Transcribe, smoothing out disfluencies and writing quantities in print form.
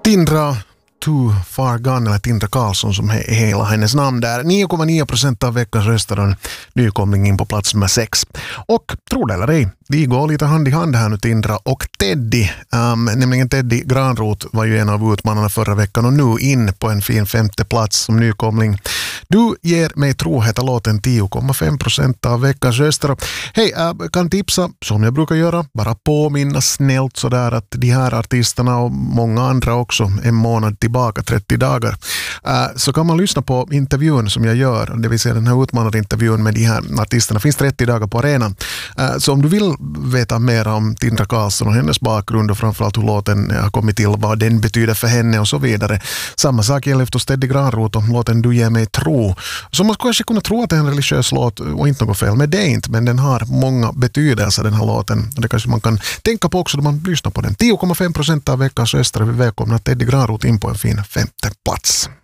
Tindra Too Far Gone, eller Tindra Karlsson som är hela hennes namn där. 9,9% av veckans röster och en nykomling in på plats nummer 6. Och tro det eller ej, de går lite hand i hand här nu, Tindra och Teddy. Nämligen Teddy Granroth var ju en av utmanarna förra veckan och nu in på en fin 5:e plats som nykomling. Du ger mig tro heter låten 10,5% av veckans röster. Hej, kan tipsa som jag brukar göra, bara påminna snällt sådär att de här artisterna och många andra också en månad tillbaka, 30 dagar, så kan man lyssna på intervjun som jag gör, det vill säga den här utmanarintervjun med de här artisterna. Finns 30 dagar på arenan. Så om du vill veta mer om Tindra Karlsson och hennes bakgrund och framförallt hur låten har kommit till, vad den betyder för henne och så vidare. Samma sak gäller efter Teddy Granroth och låten Du ger mig tro. Så man kanske kunna tro att det är en religiös låt och inte något fel med det inte, men den har många betydelser den här låten. Och det kanske man kan tänka på också då man lyssnar på den. 10,5% av veckans röster. Vi välkomnar Teddy Granroth in på en fin 5:e plats.